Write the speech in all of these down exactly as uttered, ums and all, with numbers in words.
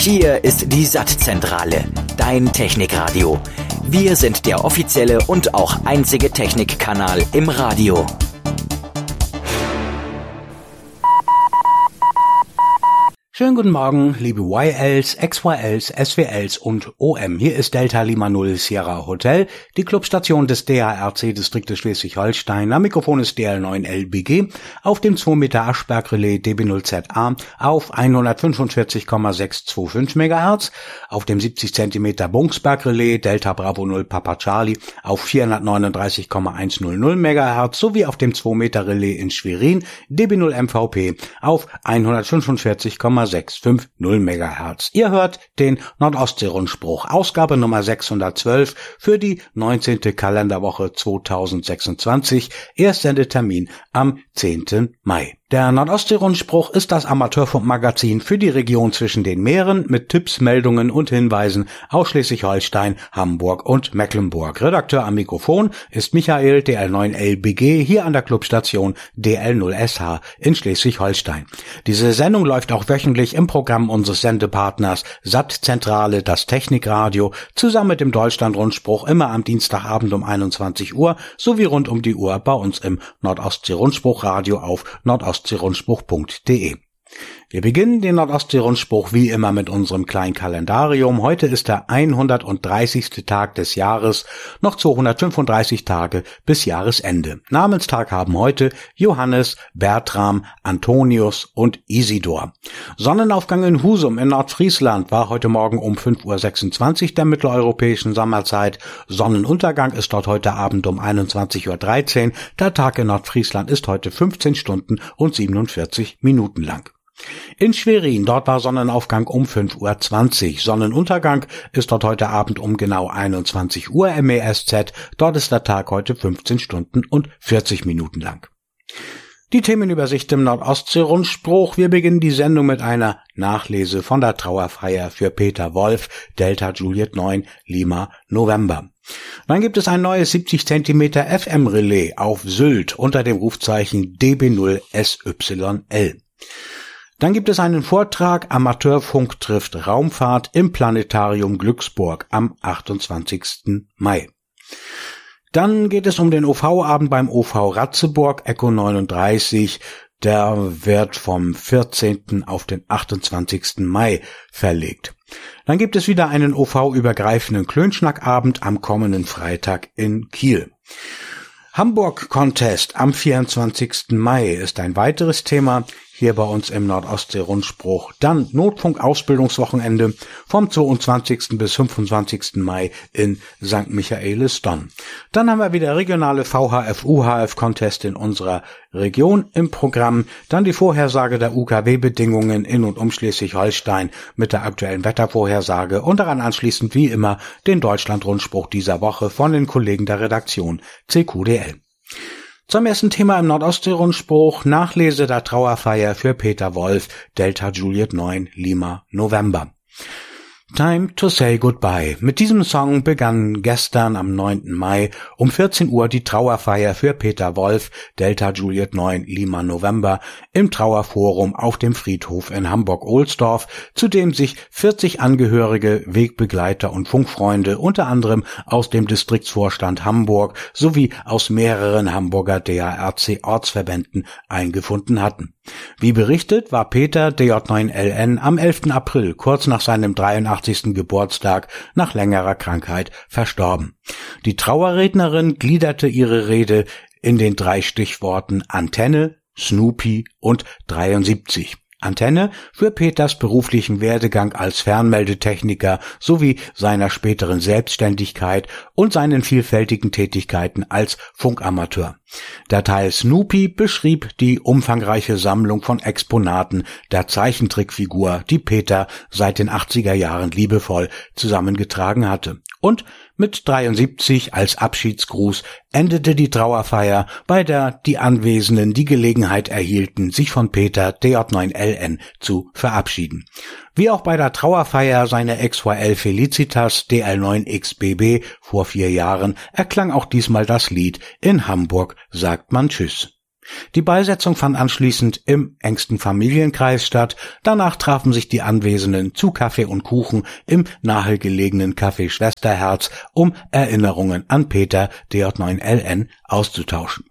Hier ist die S A T-Zentrale, dein Technikradio. Wir sind der offizielle und auch einzige Technikkanal im Radio. Schönen guten Morgen, liebe Y Ls, X Y Ls, S W Ls und O M. Hier ist Delta Lima Null Sierra Hotel, die Clubstation des D H R C-Distriktes Schleswig-Holstein. Am Mikrofon ist D L neun L B G auf dem zwei Meter Aschberg-Relais D B null Z A auf hundertfünfundvierzig Komma sechshundertfünfundzwanzig Megahertz, auf dem siebzig Zentimeter Bungsberg-Relais Delta Bravo null Papa Charlie auf vierhundertneununddreißig Komma hundertzehn Megahertz sowie auf dem zwei Meter Relais in Schwerin D B null M V P auf hundertfünfundvierzig Komma sechshundertfünfzig Megahertz. Ihr hört den Nordostsee-Rundspruch, Ausgabe Nummer sechshundertzwölf für die neunzehnte Kalenderwoche zweitausendsechsundzwanzig, Erstsendetermin am zehnten Mai. Der Nordostsee-Rundspruch ist das Amateurfunkmagazin für die Region zwischen den Meeren mit Tipps, Meldungen und Hinweisen aus Schleswig-Holstein, Hamburg und Mecklenburg. Redakteur am Mikrofon ist Michael, D L neun L B G, hier an der Clubstation D L null S H in Schleswig-Holstein. Diese Sendung läuft auch wöchentlich im Programm unseres Sendepartners S A T-Zentrale, das Technikradio, zusammen mit dem Deutschland-Rundspruch immer am Dienstagabend um einundzwanzig Uhr sowie rund um die Uhr bei uns im Nordostsee-Rundspruch-Radio auf Nordost Nordostsee-Rundspruch punkt de. Wir beginnen den Nordostsee-Rundspruch wie immer mit unserem kleinen Kalendarium. Heute ist der hundertdreißigste Tag des Jahres, noch zweihundertfünfunddreißig Tage bis Jahresende. Namenstag haben heute Johannes, Bertram, Antonius und Isidor. Sonnenaufgang in Husum in Nordfriesland war heute Morgen um fünf Uhr sechsundzwanzig der mitteleuropäischen Sommerzeit. Sonnenuntergang ist dort heute Abend um einundzwanzig Uhr dreizehn. Der Tag in Nordfriesland ist heute fünfzehn Stunden und siebenundvierzig Minuten lang. In Schwerin, dort war Sonnenaufgang um fünf Uhr zwanzig. Sonnenuntergang ist dort heute Abend um genau einundzwanzig Uhr M E S Z. Dort ist der Tag heute fünfzehn Stunden und vierzig Minuten lang. Die Themenübersicht im Nordostsee-Rundspruch. Wir beginnen die Sendung mit einer Nachlese von der Trauerfeier für Peter Wolf, Delta Juliet neun, Lima, November. Dann gibt es ein neues siebzig Zentimeter F M-Relais auf Sylt unter dem Rufzeichen D B null S Y L. Dann gibt es einen Vortrag Amateurfunk trifft Raumfahrt im Planetarium Glücksburg am achtundzwanzigsten Mai. Dann geht es um den O V-Abend beim O V Ratzeburg, Echo neununddreißig. Der wird vom vierzehnten auf den achtundzwanzigsten Mai verlegt. Dann gibt es wieder einen O V-übergreifenden Klönschnackabend am kommenden Freitag in Kiel. Hamburg Contest am vierundzwanzigsten Mai ist ein weiteres Thema hier bei uns im Nordostsee-Rundspruch. Dann Notfunk-Ausbildungswochenende vom zweiundzwanzigsten bis fünfundzwanzigsten Mai in Sankt Michaelis-Donn. Dann haben wir wieder regionale V H F-U H F-Contest in unserer Region im Programm. Dann die Vorhersage der U K W-Bedingungen in und um Schleswig-Holstein mit der aktuellen Wettervorhersage und daran anschließend wie immer den Deutschland-Rundspruch dieser Woche von den Kollegen der Redaktion C Q D L. Zum ersten Thema im Nordostsee-Rundspruch, Nachlese der Trauerfeier für Peter Wolf, Delta Juliet neun, Lima, November. Time to say goodbye. Mit diesem Song begann gestern am neunten Mai um vierzehn Uhr die Trauerfeier für Peter Wolf, Delta Juliet neun, Lima, November im Trauerforum auf dem Friedhof in Hamburg-Ohlsdorf, zu dem sich vierzig Angehörige, Wegbegleiter und Funkfreunde unter anderem aus dem Distriktsvorstand Hamburg sowie aus mehreren Hamburger D H R C-Ortsverbänden eingefunden hatten. Wie berichtet, war Peter D J neun L N am elften April, kurz nach seinem dreiundachtzigsten Geburtstag, nach längerer Krankheit verstorben. Die Trauerrednerin gliederte ihre Rede in den drei Stichworten Antenne, Snoopy und dreiundsiebzig. Antenne für Peters beruflichen Werdegang als Fernmeldetechniker sowie seiner späteren Selbstständigkeit und seinen vielfältigen Tätigkeiten als Funkamateur. Der Teil Snoopy beschrieb die umfangreiche Sammlung von Exponaten der Zeichentrickfigur, die Peter seit den achtziger Jahren liebevoll zusammengetragen hatte. Und mit dreiundsiebzig als Abschiedsgruß endete die Trauerfeier, bei der die Anwesenden die Gelegenheit erhielten, sich von Peter D J neun L N zu verabschieden. Wie auch bei der Trauerfeier seiner X Y L Felicitas D L neun X B B vor vier Jahren erklang auch diesmal das Lied In Hamburg sagt man Tschüss. Die Beisetzung fand anschließend im engsten Familienkreis statt. Danach trafen sich die Anwesenden zu Kaffee und Kuchen im nahegelegenen Café Schwesterherz, um Erinnerungen an Peter D J neun L N auszutauschen.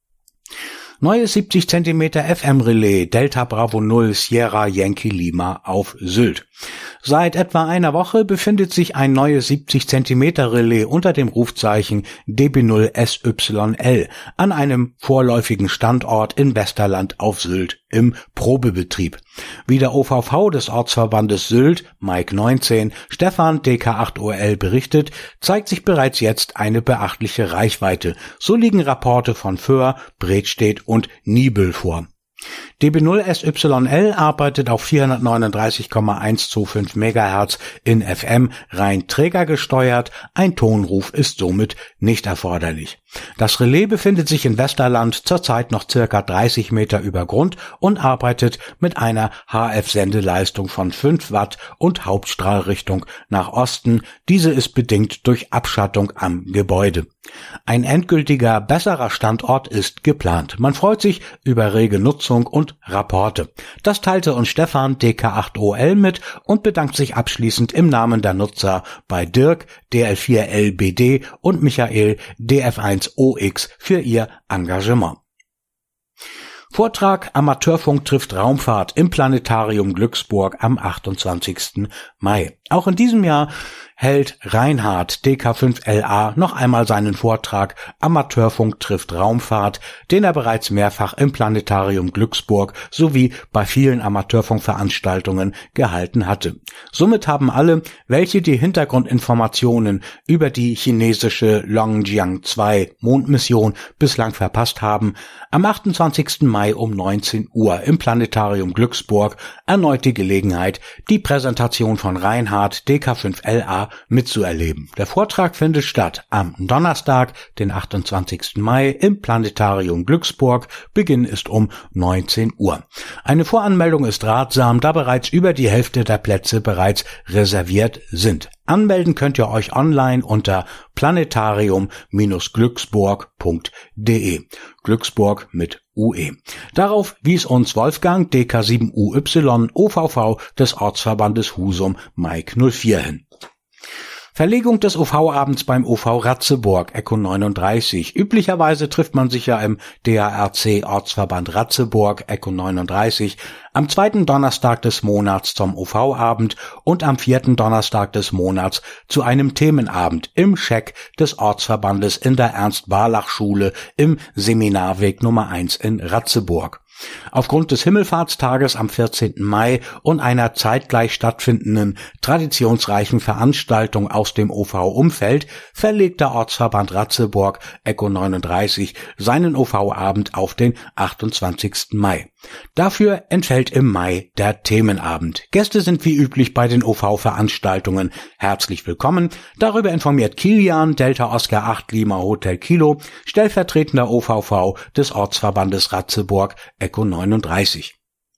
Neues siebzig Zentimeter F M-Relais Delta Bravo null Sierra Yankee Lima auf Sylt. Seit etwa einer Woche befindet sich ein neues siebzig Zentimeter Relais unter dem Rufzeichen D B null S Y L an einem vorläufigen Standort in Westerland auf Sylt im Probebetrieb. Wie der O V V des Ortsverbandes Sylt, Mike neunzehn, Stefan D K acht O L berichtet, zeigt sich bereits jetzt eine beachtliche Reichweite. So liegen Rapporte von Föhr, Bredstedt und Niebüll vor. D B null S Y L arbeitet auf vierhundertneununddreißig Komma hundertfünfundzwanzig Megahertz in F M, rein trägergesteuert, ein Tonruf ist somit nicht erforderlich. Das Relais befindet sich in Westerland zurzeit noch circa dreißig Meter über Grund und arbeitet mit einer H F-Sendeleistung von fünf Watt und Hauptstrahlrichtung nach Osten. Diese ist bedingt durch Abschattung am Gebäude. Ein endgültiger, besserer Standort ist geplant. Man freut sich über rege Nutzung und Rapporte. Das teilte uns Stefan D K acht O L mit und bedankt sich abschließend im Namen der Nutzer bei Dirk D L vier L B D und Michael D F eins O X für ihr Engagement. Vortrag Amateurfunk trifft Raumfahrt im Planetarium Glücksburg am achtundzwanzigsten Mai. Auch in diesem Jahr hält Reinhard D K fünf L A noch einmal seinen Vortrag Amateurfunk trifft Raumfahrt, den er bereits mehrfach im Planetarium Glücksburg sowie bei vielen Amateurfunkveranstaltungen gehalten hatte. Somit haben alle, welche die Hintergrundinformationen über die chinesische Longjiang zwei Mondmission bislang verpasst haben, am achtundzwanzigsten Mai um neunzehn Uhr im Planetarium Glücksburg erneut die Gelegenheit, die Präsentation von Reinhard D K fünf L A mitzuerleben. Der Vortrag findet statt am Donnerstag, den achtundzwanzigsten Mai im Planetarium Glücksburg. Beginn ist um neunzehn Uhr. Eine Voranmeldung ist ratsam, da bereits über die Hälfte der Plätze bereits reserviert sind. Anmelden könnt ihr euch online unter planetarium Bindestrich glücksburg Punkt de. Glücksburg mit U E. Darauf wies uns Wolfgang D K sieben U Y O V V des Ortsverbandes Husum Mike null vier hin. Verlegung des O V-Abends beim O V Ratzeburg, Echo neununddreißig. Üblicherweise trifft man sich ja im D A R C Ortsverband Ratzeburg, Echo neununddreißig, am zweiten Donnerstag des Monats zum O V-Abend und am vierten Donnerstag des Monats zu einem Themenabend im Scheck des Ortsverbandes in der Ernst-Barlach-Schule im Seminarweg Nummer eins in Ratzeburg. Aufgrund des Himmelfahrtstages am vierzehnten Mai und einer zeitgleich stattfindenden traditionsreichen Veranstaltung aus dem O V-Umfeld verlegt der Ortsverband Ratzeburg, Echo neununddreißig, seinen O V-Abend auf den achtundzwanzigsten Mai. Dafür entfällt im Mai der Themenabend. Gäste sind wie üblich bei den O V-Veranstaltungen herzlich willkommen. Darüber informiert Kilian, Delta Oscar acht Lima Hotel Kilo, stellvertretender O V V des Ortsverbandes Ratzeburg, Echo neununddreißig.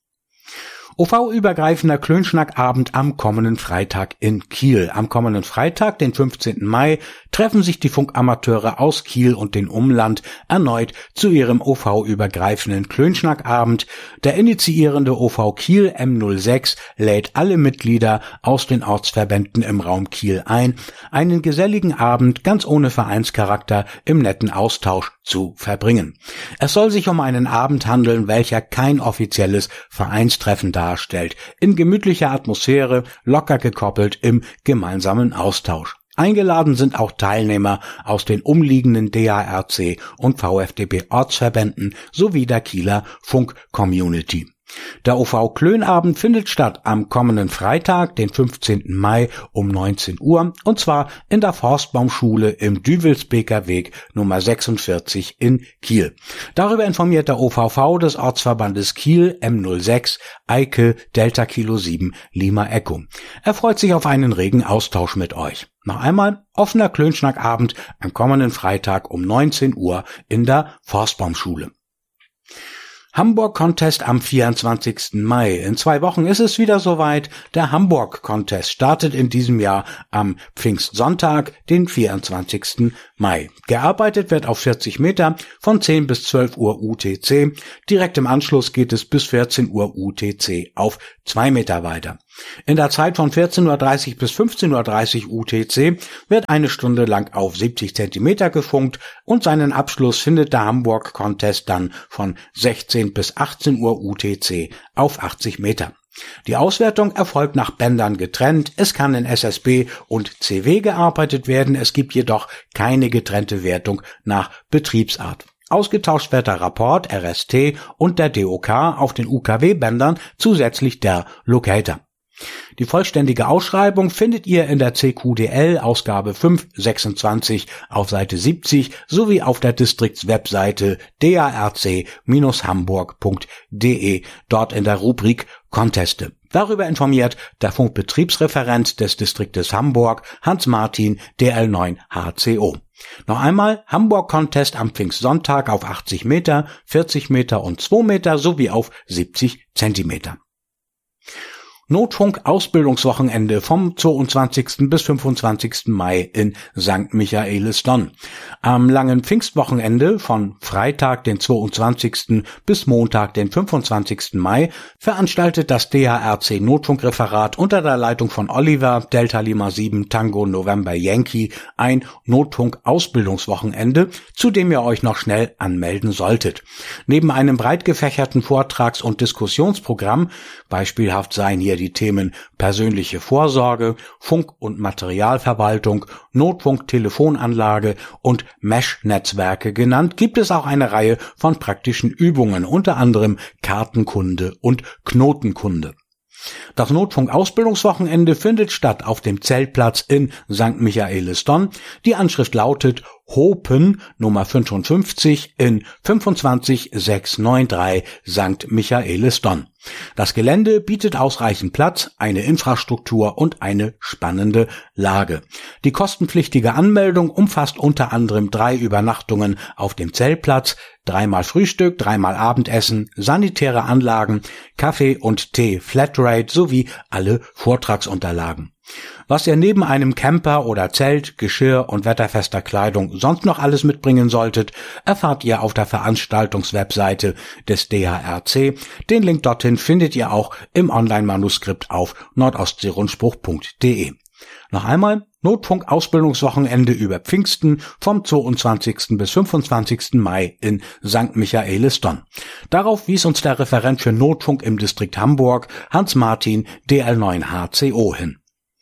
O V-übergreifender Klönschnackabend am kommenden Freitag in Kiel. Am kommenden Freitag, den fünfzehnten Mai, treffen sich die Funkamateure aus Kiel und den Umland erneut zu ihrem O V-übergreifenden Klönschnackabend. Der initiierende O V Kiel M null sechs lädt alle Mitglieder aus den Ortsverbänden im Raum Kiel ein, einen geselligen Abend ganz ohne Vereinscharakter im netten Austausch zu verbringen. Es soll sich um einen Abend handeln, welcher kein offizielles Vereinstreffen darstellt, in gemütlicher Atmosphäre, locker gekoppelt im gemeinsamen Austausch. Eingeladen sind auch Teilnehmer aus den umliegenden D A R C und V F D B-Ortsverbänden sowie der Kieler Funk-Community. Der O V-Klönabend findet statt am kommenden Freitag, den fünfzehnten Mai um neunzehn Uhr, und zwar in der Forstbaumschule im Düwelsbeker Weg Nummer sechsundvierzig in Kiel. Darüber informiert der O V V des Ortsverbandes Kiel M null sechs Eike Delta Kilo sieben Lima Echo. Er freut sich auf einen regen Austausch mit euch. Noch einmal offener Klönschnackabend am kommenden Freitag um neunzehn Uhr in der Forstbaumschule. Hamburg Contest am vierundzwanzigsten Mai. In zwei Wochen ist es wieder soweit. Der Hamburg Contest startet in diesem Jahr am Pfingstsonntag, den vierundzwanzigsten Mai. Gearbeitet wird auf vierzig Meter von zehn bis zwölf Uhr U T C. Direkt im Anschluss geht es bis vierzehn Uhr U T C auf zwei Meter weiter. In der Zeit von vierzehn Uhr dreißig bis fünfzehn Uhr dreißig U T C wird eine Stunde lang auf siebzig Zentimeter gefunkt und seinen Abschluss findet der Hamburg Contest dann von sechzehn bis achtzehn Uhr U T C auf achtzig Meter. Die Auswertung erfolgt nach Bändern getrennt. Es kann in S S B und C W gearbeitet werden. Es gibt jedoch keine getrennte Wertung nach Betriebsart. Ausgetauscht wird der Rapport R S T und der D O K auf den U K W-Bändern, zusätzlich der Locator. Die vollständige Ausschreibung findet ihr in der C Q D L Ausgabe fünf sechsundzwanzig auf Seite siebzig sowie auf der Distriktswebseite d a r c Bindestrich hamburg Punkt d e, dort in der Rubrik Conteste. Darüber informiert der Funkbetriebsreferent des Distriktes Hamburg, Hans-Martin, D L neun H C O. Noch einmal Hamburg Contest am Pfingstsonntag auf achtzig Meter, vierzig Meter und zwei Meter sowie auf siebzig Zentimeter. Notfunk-Ausbildungswochenende vom zweiundzwanzigsten bis fünfundzwanzigsten Mai in Sankt Michaelis-Donn. Am langen Pfingstwochenende von Freitag, den zweiundzwanzigsten bis Montag, den fünfundzwanzigsten Mai veranstaltet das D H R C Notfunkreferat unter der Leitung von Oliver, Delta Lima sieben, Tango November Yankee ein Notfunk-Ausbildungswochenende, zu dem ihr euch noch schnell anmelden solltet. Neben einem breit gefächerten Vortrags- und Diskussionsprogramm, beispielhaft seien hier die Themen persönliche Vorsorge, Funk- und Materialverwaltung, Notfunk-Telefonanlage und Mesh-Netzwerke genannt, gibt es auch eine Reihe von praktischen Übungen, unter anderem Kartenkunde und Knotenkunde. Das Notfunk-Ausbildungswochenende findet statt auf dem Zeltplatz in Sankt Michaelis-Donn. Die Anschrift lautet Hopen Nummer fünfundfünfzig in fünfundzwanzig sechshundertdreiundneunzig Sankt Michaelis-Donn. Das Gelände bietet ausreichend Platz, eine Infrastruktur und eine spannende Lage. Die kostenpflichtige Anmeldung umfasst unter anderem drei Übernachtungen auf dem Zeltplatz, dreimal Frühstück, dreimal Abendessen, sanitäre Anlagen, Kaffee und Tee Flatrate sowie alle Vortragsunterlagen. Was ihr neben einem Camper oder Zelt, Geschirr und wetterfester Kleidung sonst noch alles mitbringen solltet, erfahrt ihr auf der Veranstaltungswebseite des D H R C. Den Link dorthin findet ihr auch im Online-Manuskript auf nordostseerundspruch punkt d e. Noch einmal Notfunk-Ausbildungswochenende über Pfingsten vom zweiundzwanzigsten bis fünfundzwanzigsten Mai in Sankt Michaelis-Donn. Darauf wies uns der Referent für Notfunk im Distrikt Hamburg, Hans-Martin, D L neun H C O hin.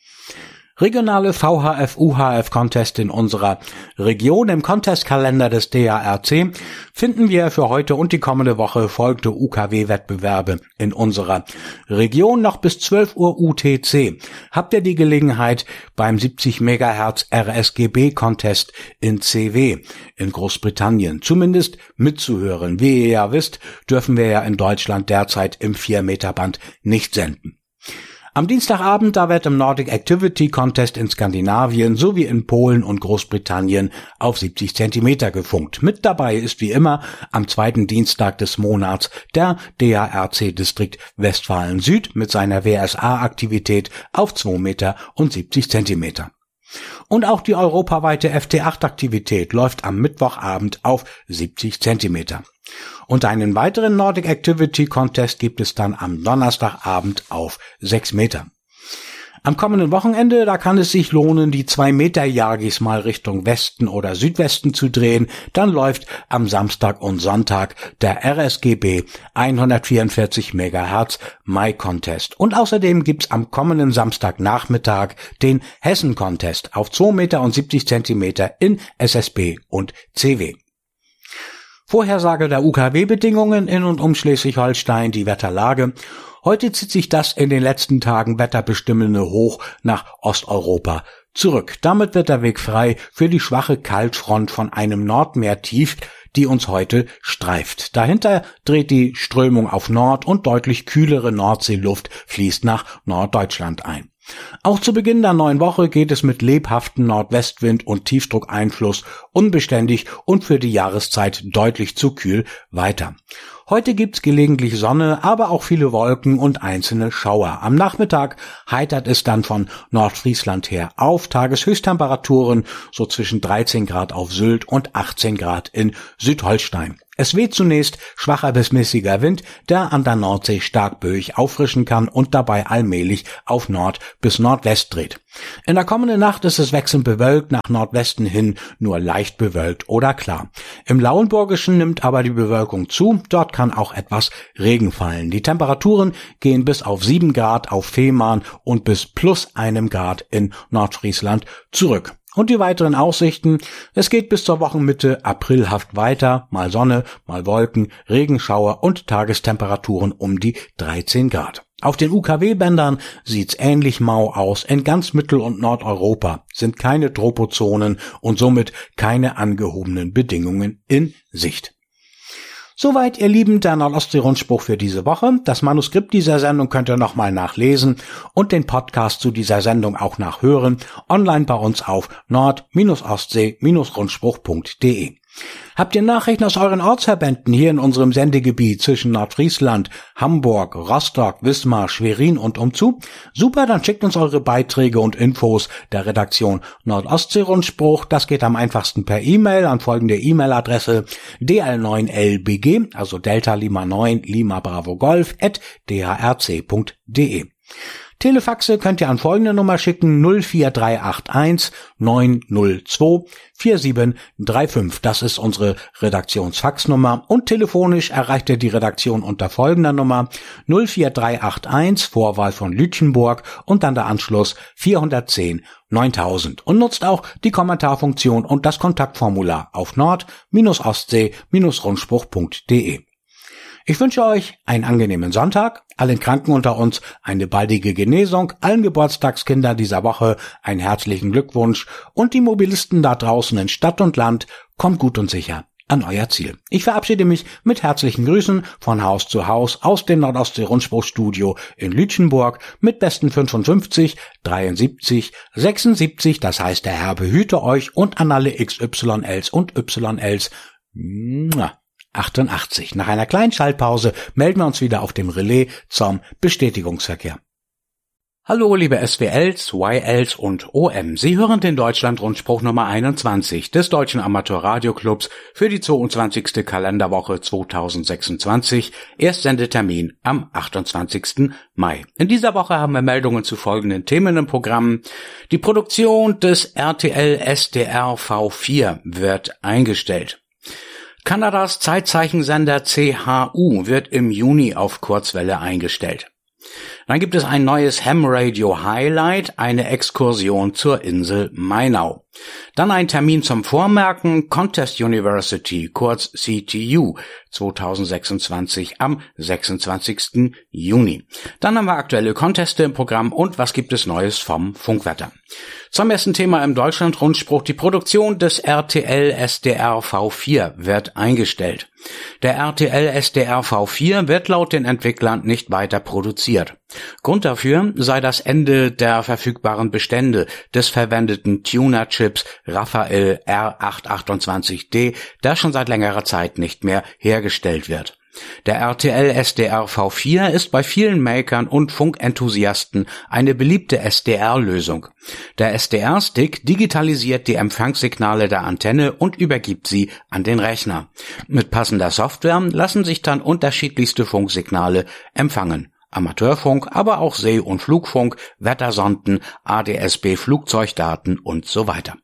Regionale V H F-U H F-Contest in unserer Region. Im Contestkalender des D H R C finden wir für heute und die kommende Woche folgende U K W-Wettbewerbe in unserer Region. Noch bis zwölf Uhr U T C habt ihr die Gelegenheit, beim siebzig Megahertz R S G B-Contest in C W in Großbritannien zumindest mitzuhören. Wie ihr ja wisst, dürfen wir ja in Deutschland derzeit im vier Meter Band nicht senden. Am Dienstagabend, da wird im Nordic Activity Contest in Skandinavien sowie in Polen und Großbritannien auf siebzig Zentimeter gefunkt. Mit dabei ist wie immer am zweiten Dienstag des Monats der D H R C-Distrikt Westfalen Süd mit seiner W S A-Aktivität auf zwei Meter und siebzig Zentimeter. Und auch die europaweite F T acht Aktivität läuft am Mittwochabend auf siebzig Zentimeter. Und einen weiteren Nordic Activity Contest gibt es dann am Donnerstagabend auf sechs Meter. Am kommenden Wochenende, da kann es sich lohnen, die zwei Meter Yagis mal Richtung Westen oder Südwesten zu drehen. Dann läuft am Samstag und Sonntag der R S G B hundertvierundvierzig Megahertz Mai Contest. Und außerdem gibt's am kommenden Samstagnachmittag den Hessen Contest auf zwei Meter und siebzig Zentimeter in S S B und C W. Vorhersage der U K W-Bedingungen in und um Schleswig-Holstein, die Wetterlage. Heute zieht sich das in den letzten Tagen wetterbestimmende Hoch nach Osteuropa zurück. Damit wird der Weg frei für die schwache Kaltfront von einem Nordmeertief, die uns heute streift. Dahinter dreht die Strömung auf Nord und deutlich kühlere Nordseeluft fließt nach Norddeutschland ein. Auch zu Beginn der neuen Woche geht es mit lebhaftem Nordwestwind und Tiefdruckeinfluss unbeständig und für die Jahreszeit deutlich zu kühl weiter. Heute gibt's gelegentlich Sonne, aber auch viele Wolken und einzelne Schauer. Am Nachmittag heitert es dann von Nordfriesland her auf. Tageshöchsttemperaturen so zwischen dreizehn Grad auf Sylt und achtzehn Grad in Südholstein. Es weht zunächst schwacher bis mäßiger Wind, der an der Nordsee stark böig auffrischen kann und dabei allmählich auf Nord bis Nordwest dreht. In der kommenden Nacht ist es wechselnd bewölkt, nach Nordwesten hin nur leicht bewölkt oder klar. Im Lauenburgischen nimmt aber die Bewölkung zu, dort kann auch etwas Regen fallen. Die Temperaturen gehen bis auf sieben Grad auf Fehmarn und bis plus einem Grad in Nordfriesland zurück. Und die weiteren Aussichten: Es geht bis zur Wochenmitte aprilhaft weiter, mal Sonne, mal Wolken, Regenschauer und Tagestemperaturen um die dreizehn Grad. Auf den U K W-Bändern sieht's ähnlich mau aus. In ganz Mittel- und Nordeuropa sind keine Tropozonen und somit keine angehobenen Bedingungen in Sicht. Soweit, ihr Lieben, der Nordostsee-Rundspruch für diese Woche. Das Manuskript dieser Sendung könnt ihr nochmal nachlesen und den Podcast zu dieser Sendung auch nachhören, online bei uns auf nord ostsee rundspruch punkt de. Habt ihr Nachrichten aus euren Ortsverbänden hier in unserem Sendegebiet zwischen Nordfriesland, Hamburg, Rostock, Wismar, Schwerin und umzu? Super, dann schickt uns eure Beiträge und Infos der Redaktion Nordostsee-Rundspruch. Das geht am einfachsten per E-Mail an folgende E-Mail-Adresse d l neun l b g, also Delta Lima neun Lima Bravo Golf, at d h r c punkt de. Telefaxe könnt ihr an folgende Nummer schicken: null vier drei acht eins neun null zwei vier sieben drei fünf. Das ist unsere Redaktionsfaxnummer. Und telefonisch erreicht ihr die Redaktion unter folgender Nummer: null vier drei acht eins, Vorwahl von Lütjenburg und dann der Anschluss vierhundertzehn neuntausend. Und nutzt auch die Kommentarfunktion und das Kontaktformular auf nord ostsee rundspruch punkt de. Ich wünsche euch einen angenehmen Sonntag, allen Kranken unter uns eine baldige Genesung, allen Geburtstagskindern dieser Woche einen herzlichen Glückwunsch und die Mobilisten da draußen in Stadt und Land, kommt gut und sicher an euer Ziel. Ich verabschiede mich mit herzlichen Grüßen von Haus zu Haus aus dem Nordostsee-Rundspruchstudio in Lütjenburg mit besten fünfundfünfzig, dreiundsiebzig, sechsundsiebzig, das heißt der Herr behüte euch, und an alle X Y Ls und Y Ls. Mua. achtundachtzig. Nach einer kleinen Schaltpause melden wir uns wieder auf dem Relais zum Bestätigungsverkehr. Hallo liebe S W Ls, Y Ls und O M. Sie hören den Deutschland-Rundspruch Nummer einundzwanzig des Deutschen Amateur-Radio-Clubs für die zweiundzwanzigste Kalenderwoche zweitausendsechsundzwanzig. Erstsendetermin am achtundzwanzigsten Mai. In dieser Woche haben wir Meldungen zu folgenden Themen im Programm. Die Produktion des R T L S D R V vier wird eingestellt. Kanadas Zeitzeichensender C H U wird im Juni auf Kurzwelle eingestellt. Dann gibt es ein neues Ham Radio Highlight, eine Exkursion zur Insel Mainau. Dann ein Termin zum Vormerken: Contest University, kurz C T U, zweitausendsechsundzwanzig am sechsundzwanzigsten Juni. Dann haben wir aktuelle Conteste im Programm und was gibt es Neues vom Funkwetter. Zum ersten Thema im Deutschland-Rundspruch: Die Produktion des R T L S D R V vier wird eingestellt. Der R T L S D R V vier wird laut den Entwicklern nicht weiter produziert. Grund dafür sei das Ende der verfügbaren Bestände des verwendeten Tuner-Chips Rafael R achthundertachtundzwanzig D, der schon seit längerer Zeit nicht mehr hergestellt wird. Der R T L S D R V vier ist bei vielen Makern und Funkenthusiasten eine beliebte S D R-Lösung. Der S D R-Stick digitalisiert die Empfangssignale der Antenne und übergibt sie an den Rechner. Mit passender Software lassen sich dann unterschiedlichste Funksignale empfangen. Amateurfunk, aber auch See- und Flugfunk, Wettersonden, A D S B-Flugzeugdaten und so weiter.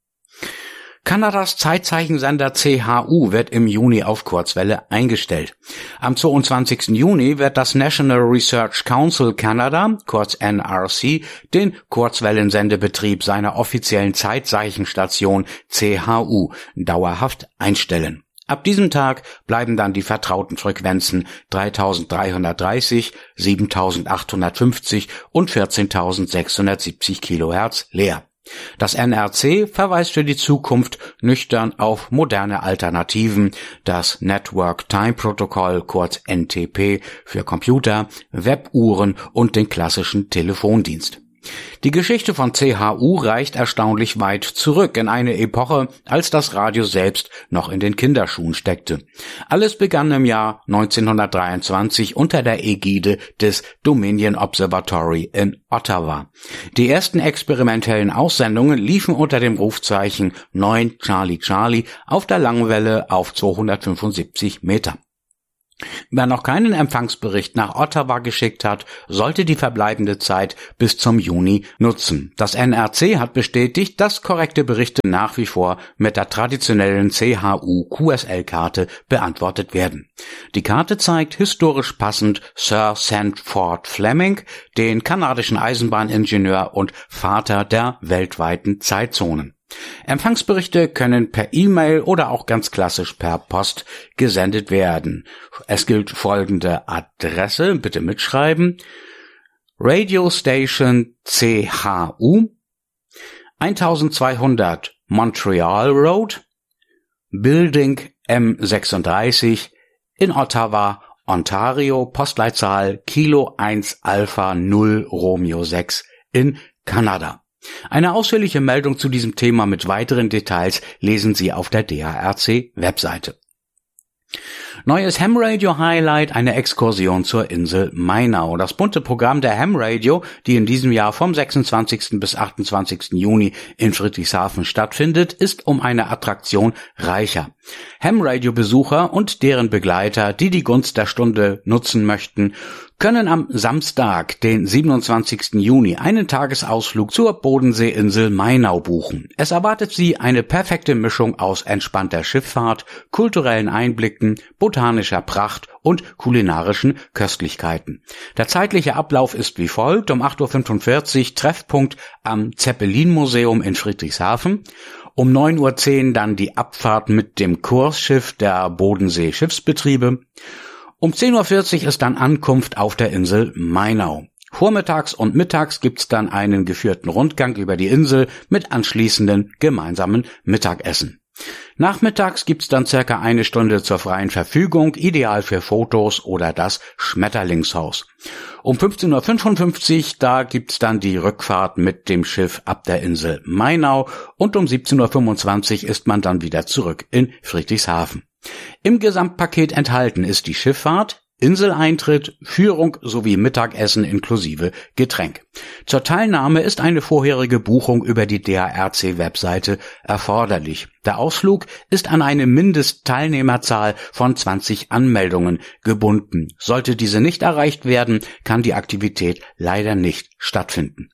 Kanadas Zeitzeichensender C H U wird im Juni auf Kurzwelle eingestellt. Am zweiundzwanzigsten Juni wird das National Research Council Canada, kurz N R C, den Kurzwellensendebetrieb seiner offiziellen Zeitzeichenstation C H U dauerhaft einstellen. Ab diesem Tag bleiben dann die vertrauten Frequenzen dreitausenddreihundertdreißig, siebentausendachthundertfünfzig und vierzehntausendsechshundertsiebzig Kilohertz leer. Das N R C verweist für die Zukunft nüchtern auf moderne Alternativen, das Network Time Protocol, kurz N T P, für Computer, Webuhren und den klassischen Telefondienst. Die Geschichte von C H U reicht erstaunlich weit zurück in eine Epoche, als das Radio selbst noch in den Kinderschuhen steckte. Alles begann im Jahr neunzehnhundertdreiundzwanzig unter der Ägide des Dominion Observatory in Ottawa. Die ersten experimentellen Aussendungen liefen unter dem Rufzeichen neun Charlie Charlie auf der Langwelle auf zweihundertfünfundsiebzig Meter. Wer noch keinen Empfangsbericht nach Ottawa geschickt hat, sollte die verbleibende Zeit bis zum Juni nutzen. Das N R C hat bestätigt, dass korrekte Berichte nach wie vor mit der traditionellen C H U Q S L-Karte beantwortet werden. Die Karte zeigt historisch passend Sir Sandford Fleming, den kanadischen Eisenbahningenieur und Vater der weltweiten Zeitzonen. Empfangsberichte können per E-Mail oder auch ganz klassisch per Post gesendet werden. Es gilt folgende Adresse, bitte mitschreiben: Radio Station C H U, eintausendzweihundert Montreal Road, Building M sechsunddreißig in Ottawa, Ontario, Postleitzahl Kilo eins Alpha null Romeo sechs in Kanada. Eine ausführliche Meldung zu diesem Thema mit weiteren Details lesen Sie auf der D H R C-Webseite. Neues Ham Radio Highlight, eine Exkursion zur Insel Mainau. Das bunte Programm der Ham Radio, die in diesem Jahr vom sechsundzwanzigsten bis achtundzwanzigsten Juni in Friedrichshafen stattfindet, ist um eine Attraktion reicher. Ham Radio Besucher und deren Begleiter, die die Gunst der Stunde nutzen möchten, können am Samstag, den siebenundzwanzigsten Juni, einen Tagesausflug zur Bodenseeinsel Mainau buchen. Es erwartet Sie eine perfekte Mischung aus entspannter Schifffahrt, kulturellen Einblicken, botanischer Pracht und kulinarischen Köstlichkeiten. Der zeitliche Ablauf ist wie folgt: um acht Uhr fünfundvierzig Treffpunkt am Zeppelin-Museum in Friedrichshafen, um neun Uhr zehn dann die Abfahrt mit dem Kursschiff der Bodensee-Schiffsbetriebe. Um zehn Uhr vierzig ist dann Ankunft auf der Insel Mainau. Vormittags und mittags gibt's dann einen geführten Rundgang über die Insel mit anschließenden gemeinsamen Mittagessen. Nachmittags gibt's dann circa eine Stunde zur freien Verfügung, ideal für Fotos oder das Schmetterlingshaus. Um fünfzehn Uhr fünfundfünfzig, da gibt's dann die Rückfahrt mit dem Schiff ab der Insel Mainau und um siebzehn Uhr fünfundzwanzig ist man dann wieder zurück in Friedrichshafen. Im Gesamtpaket enthalten ist die Schifffahrt, Inseleintritt, Führung sowie Mittagessen inklusive Getränk. Zur Teilnahme ist eine vorherige Buchung über die D H R C-Webseite erforderlich. Der Ausflug ist an eine Mindestteilnehmerzahl von zwanzig Anmeldungen gebunden. Sollte diese nicht erreicht werden, kann die Aktivität leider nicht stattfinden.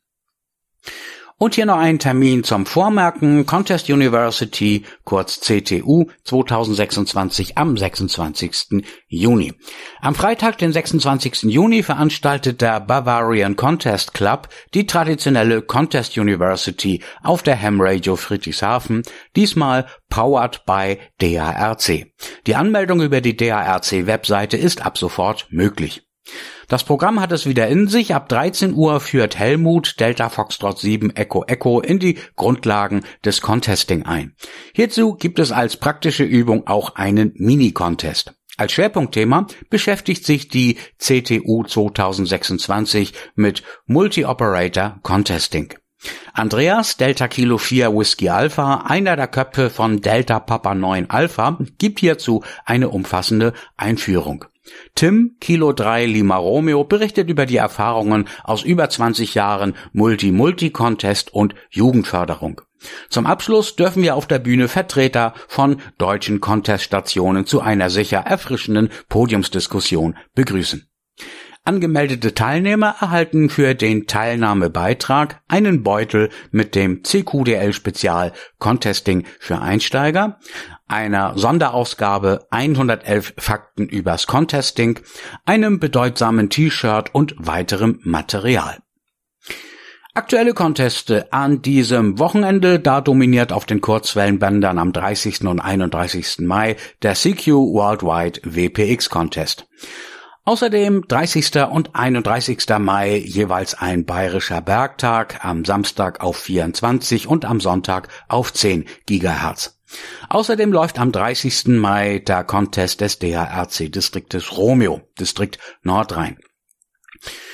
Und hier noch ein Termin zum Vormerken: Contest University, kurz C T U, zweitausendsechsundzwanzig am sechsundzwanzigsten Juni. Am Freitag, den sechsundzwanzigsten Juni, veranstaltet der Bavarian Contest Club die traditionelle Contest University auf der Ham Radio Friedrichshafen, diesmal powered by D H R C. Die Anmeldung über die D H R C-Webseite ist ab sofort möglich. Das Programm hat es wieder in sich. Ab dreizehn Uhr führt Helmut Delta Foxtrot sieben Echo Echo in die Grundlagen des Contesting ein. Hierzu gibt es als praktische Übung auch einen Mini-Contest. Als Schwerpunktthema beschäftigt sich die C T U zweitausendsechsundzwanzig mit Multi-Operator Contesting. Andreas, Delta Kilo vier Whisky Alpha, einer der Köpfe von Delta Papa neun Alpha, gibt hierzu eine umfassende Einführung. Tim, Kilo drei Lima Romeo, berichtet über die Erfahrungen aus über zwanzig Jahren Multi-Multi-Contest und Jugendförderung. Zum Abschluss dürfen wir auf der Bühne Vertreter von deutschen Conteststationen zu einer sicher erfrischenden Podiumsdiskussion begrüßen. Angemeldete Teilnehmer erhalten für den Teilnahmebeitrag einen Beutel mit dem C Q D L-Spezial Contesting für Einsteiger, einer Sonderausgabe hundertelf Fakten übers Contesting, einem bedeutsamen T-Shirt und weiterem Material. Aktuelle Conteste an diesem Wochenende, da dominiert auf den Kurzwellenbändern am dreißigsten und einunddreißigsten Mai der C Q Worldwide W P X Contest. Außerdem dreißigsten und einunddreißigsten Mai jeweils ein bayerischer Bergtag, am Samstag auf vierundzwanzig und am Sonntag auf zehn Gigahertz. Außerdem läuft am dreißigsten Mai der Contest des D H R C-Distriktes Romeo, Distrikt Nordrhein.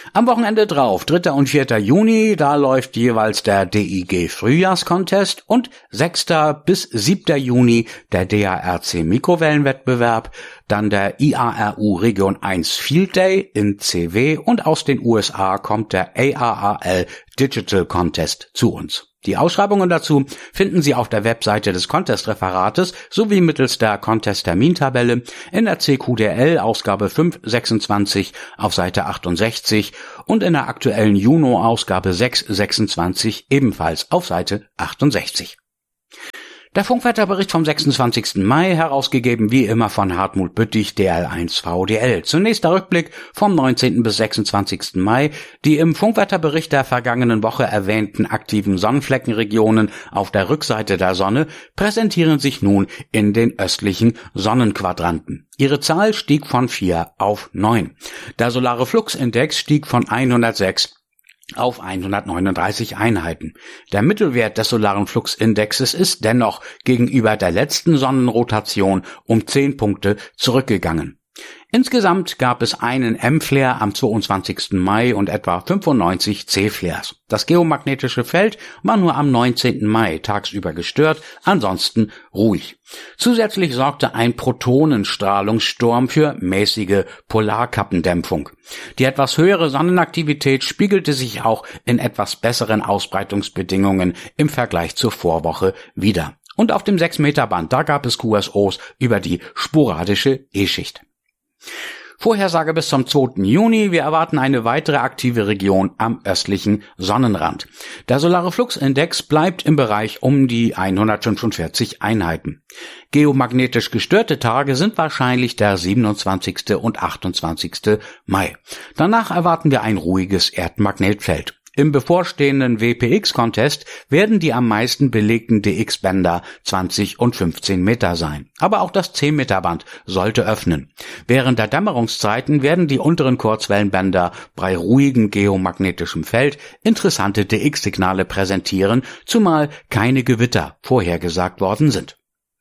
Am Wochenende drauf, dritter und vierter Juni, da läuft jeweils der D I G Frühjahrscontest und sechster bis siebter Juni der D A R C Mikrowellenwettbewerb, dann der I A R U Region eins Field Day in C W und aus den U S A kommt der A A A L Digital Contest zu uns. Die Ausschreibungen dazu finden Sie auf der Webseite des Contest-Referates sowie mittels der Contest-Termintabelle in der C Q D L-Ausgabe fünf sechsundzwanzig auf Seite achtundsechzig und in der aktuellen Juno-Ausgabe sechs sechsundzwanzig ebenfalls auf Seite achtundsechzig. Der Funkwetterbericht vom sechsundzwanzigsten Mai, herausgegeben wie immer von Hartmut Büttich, D L eins V D L. Zunächst der Rückblick vom neunzehnten bis sechsundzwanzigsten Mai. Die im Funkwetterbericht der vergangenen Woche erwähnten aktiven Sonnenfleckenregionen auf der Rückseite der Sonne präsentieren sich nun in den östlichen Sonnenquadranten. Ihre Zahl stieg von vier auf neun. Der solare Fluxindex stieg von hundertsechs auf hundertneununddreißig Einheiten. Der Mittelwert des solaren Fluxindexes ist dennoch gegenüber der letzten Sonnenrotation um zehn Punkte zurückgegangen. Insgesamt gab es einen M-Flare am zweiundzwanzigsten Mai und etwa fünfundneunzig C-Flares. Das geomagnetische Feld war nur am neunzehnten Mai tagsüber gestört, ansonsten ruhig. Zusätzlich sorgte ein Protonenstrahlungssturm für mäßige Polarkappendämpfung. Die etwas höhere Sonnenaktivität spiegelte sich auch in etwas besseren Ausbreitungsbedingungen im Vergleich zur Vorwoche wider. Und auf dem sechs Meter Band, da gab es Q S Os über die sporadische E-Schicht. Vorhersage bis zum zweiten Juni. Wir erwarten eine weitere aktive Region am östlichen Sonnenrand. Der solare Fluxindex bleibt im Bereich um die hundertfünfundvierzig Einheiten. Geomagnetisch gestörte Tage sind wahrscheinlich der siebenundzwanzigste und achtundzwanzigste Mai. Danach erwarten wir ein ruhiges Erdmagnetfeld. Im bevorstehenden W P X-Contest werden die am meisten belegten D X-Bänder zwanzig und fünfzehn Meter sein. Aber auch das zehn Meter Band sollte öffnen. Während der Dämmerungszeiten werden die unteren Kurzwellenbänder bei ruhigem geomagnetischem Feld interessante D X-Signale präsentieren, zumal keine Gewitter vorhergesagt worden sind.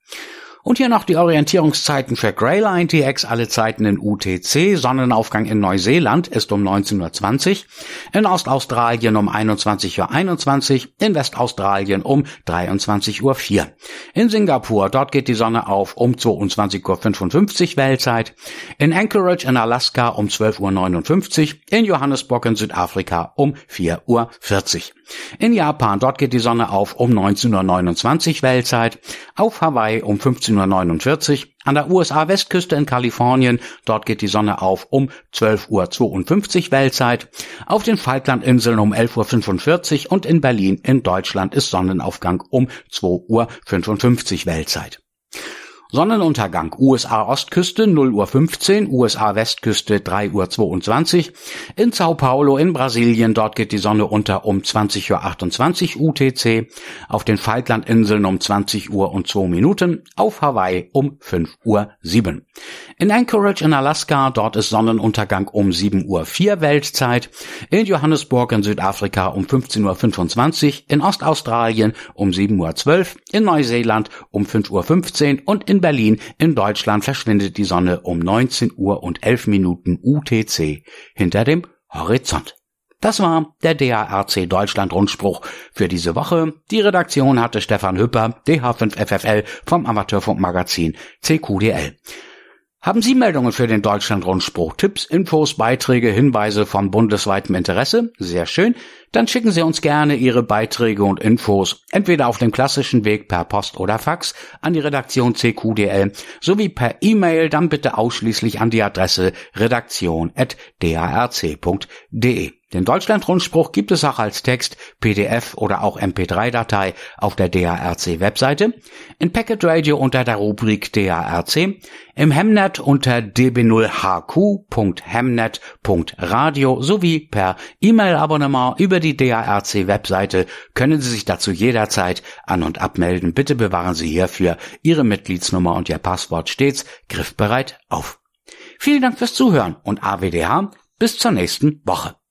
Und hier noch die Orientierungszeiten für Greyline T X, alle Zeiten in U T C. Sonnenaufgang in Neuseeland ist um neunzehn Uhr zwanzig, in Ostaustralien um einundzwanzig Uhr einundzwanzig, in Westaustralien um dreiundzwanzig Uhr vier. In Singapur, dort geht die Sonne auf um zweiundzwanzig Uhr fünfundfünfzig Weltzeit, in Anchorage in Alaska um zwölf Uhr neunundfünfzig, in Johannesburg in Südafrika um vier Uhr vierzig. In Japan, dort geht die Sonne auf um neunzehn Uhr neunundzwanzig Weltzeit, auf Hawaii um fünfzehn Uhr neunundvierzig, an der U S A-Westküste in Kalifornien, dort geht die Sonne auf um zwölf Uhr zweiundfünfzig Weltzeit, auf den Falklandinseln um elf Uhr fünfundvierzig und in Berlin in Deutschland ist Sonnenaufgang um zwei Uhr fünfundfünfzig Weltzeit. Sonnenuntergang U S A-Ostküste null Uhr fünfzehn, U S A-Westküste drei Uhr zweiundzwanzig, in Sao Paulo in Brasilien, dort geht die Sonne unter um zwanzig Uhr achtundzwanzig U T C, auf den Falklandinseln um zwanzig Uhr und zwei Minuten, auf Hawaii um fünf Uhr sieben. In Anchorage in Alaska, dort ist Sonnenuntergang um sieben Uhr vier Weltzeit, in Johannesburg in Südafrika um fünfzehn Uhr fünfundzwanzig, in Ostaustralien um sieben Uhr zwölf, in Neuseeland um fünf Uhr fünfzehn und in Berlin in Deutschland verschwindet die Sonne um neunzehn Uhr und elf Minuten U T C hinter dem Horizont. Das war der D A R C Deutschland Rundspruch für diese Woche. Die Redaktion hatte Stefan Hüpper, D H fünf F F L vom Amateurfunkmagazin C Q D L. Haben Sie Meldungen für den Deutschland-Rundspruch, Tipps, Infos, Beiträge, Hinweise von bundesweitem Interesse? Sehr schön. Dann schicken Sie uns gerne Ihre Beiträge und Infos, entweder auf dem klassischen Weg per Post oder Fax an die Redaktion C Q D L, sowie per E-Mail, dann bitte ausschließlich an die Adresse redaktion at d a r c punkt d e. Den Deutschland-Rundspruch gibt es auch als Text, P D F oder auch M P drei Datei auf der D A R C-Webseite, in Packet Radio unter der Rubrik D A R C, im Hemnet unter d b null h q punkt hemnet punkt radio sowie per E-Mail-Abonnement über die D A R C-Webseite können Sie sich dazu jederzeit an- und abmelden. Bitte bewahren Sie hierfür Ihre Mitgliedsnummer und Ihr Passwort stets griffbereit auf. Vielen Dank fürs Zuhören und A W D H bis zur nächsten Woche.